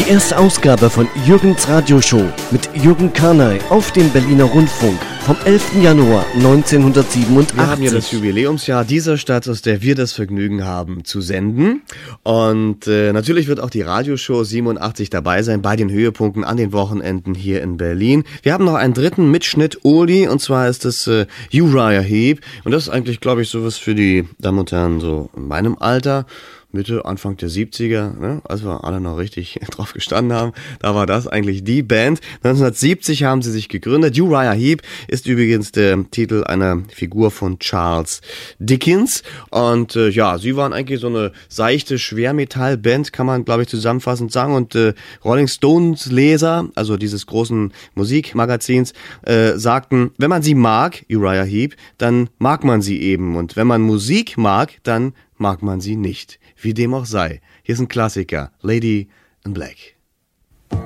Die erste Ausgabe von Jürgens Radioshow mit Jürgen Karnay auf dem Berliner Rundfunk vom 11. Januar 1987. Wir haben ja das Jubiläumsjahr dieser Stadt, aus der wir das Vergnügen haben zu senden. Und natürlich wird auch die Radioshow 87 dabei sein bei den Höhepunkten an den Wochenenden hier in Berlin. Wir haben noch einen dritten Mitschnitt, Oldie, und zwar ist es Uriah Heep. Und das ist eigentlich, glaube ich, sowas für die Damen und Herren so in meinem Alter. Mitte, Anfang der 70er, ne, als wir alle noch richtig drauf gestanden haben, da war das eigentlich die Band. 1970 haben sie sich gegründet. Uriah Heep ist übrigens der Titel einer Figur von Charles Dickens. Und ja, sie waren eigentlich so eine seichte Schwermetall-Band, kann man, glaube ich, zusammenfassend sagen. Und Rolling Stones Leser, also dieses großen Musikmagazins, sagten, wenn man sie mag, Uriah Heep, dann mag man sie eben. Und wenn man Musik mag, dann mag man sie nicht. Wie dem auch sei. Hier ist ein Klassiker, Lady in Black.